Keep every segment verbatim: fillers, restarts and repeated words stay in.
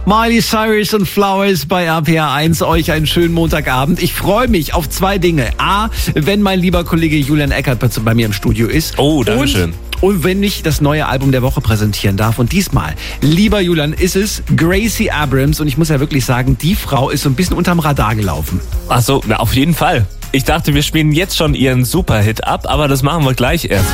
Miley Cyrus und Flowers bei R P R eins. Euch einen schönen Montagabend. Ich freue mich auf zwei Dinge. A, wenn mein lieber Kollege Julian Eckert bei mir im Studio ist. Oh, danke schön. Und wenn ich das neue Album der Woche präsentieren darf. Und diesmal, lieber Julian, ist es Gracie Abrams. Und ich muss ja wirklich sagen, die Frau ist so ein bisschen unterm Radar gelaufen. Ach so, na, auf jeden Fall. Ich dachte, wir spielen jetzt schon ihren Superhit ab, aber das machen wir gleich erst.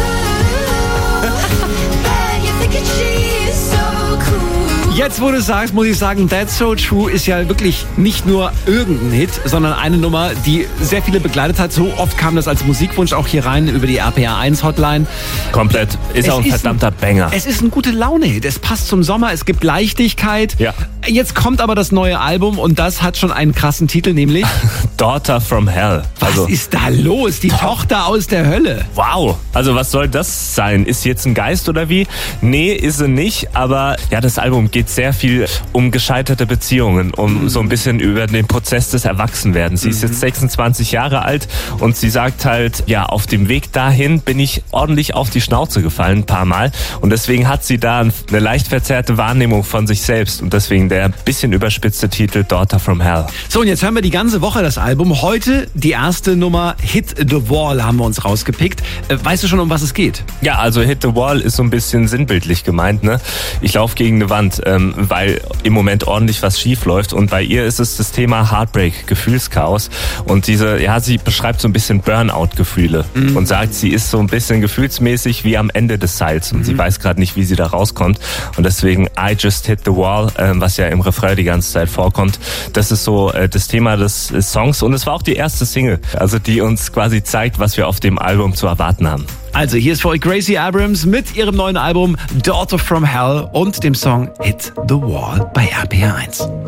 Jetzt, wo du sagst, muss ich sagen, That's So True ist ja wirklich nicht nur irgendein Hit, sondern eine Nummer, die sehr viele begleitet hat. So oft kam das als Musikwunsch auch hier rein über die R P R eins Hotline. Komplett. Ist Es auch ein ist verdammter ein, Banger. Es ist ein gute Laune-Hit. Es passt zum Sommer, es gibt Leichtigkeit. Ja. Jetzt kommt aber das neue Album und das hat schon einen krassen Titel, nämlich Daughter from Hell. Was Also, ist da los? Die Tochter aus der Hölle. wow. Also was soll das sein? Ist sie jetzt ein Geist oder wie? Nee, ist sie nicht. Aber ja, das Album geht sehr viel um gescheiterte Beziehungen, um mhm. so ein bisschen über den Prozess des Erwachsenwerdens. Sie mhm. ist jetzt sechsundzwanzig Jahre alt und sie sagt halt, ja, auf dem Weg dahin bin ich ordentlich auf die Schnauze gefallen, ein paar Mal. Und deswegen hat sie da eine leicht verzerrte Wahrnehmung von sich selbst. Und deswegen der bisschen überspitzte Titel Daughter from Hell. So, und jetzt hören wir die ganze Woche das Album. Heute die erste Nummer Hit the Wall haben wir uns rausgepickt. Äh, weißt du schon, um was es geht? Ja, also Hit the Wall ist so ein bisschen sinnbildlich gemeint, ne? Ich laufe gegen eine Wand, ähm, weil im Moment ordentlich was schief läuft. Und bei ihr ist es das Thema Heartbreak, Gefühlschaos. Und diese, ja, sie beschreibt so ein bisschen Burnout-Gefühle mhm. und sagt, sie ist so ein bisschen gefühlsmäßig wie am Ende des Seils. Und mhm. sie weiß gerade nicht, wie sie da rauskommt. Und deswegen I Just Hit the Wall, ähm, was ja im Refrain die ganze Zeit vorkommt, das ist so äh, das Thema des äh, Songs. Und es war auch die erste Single, also die uns quasi zeigt, was wir auf dem Album zu erwarten haben. Also hier ist für euch Gracie Abrams mit ihrem neuen Album Daughter from Hell und dem Song Hit the Wall bei R P R eins.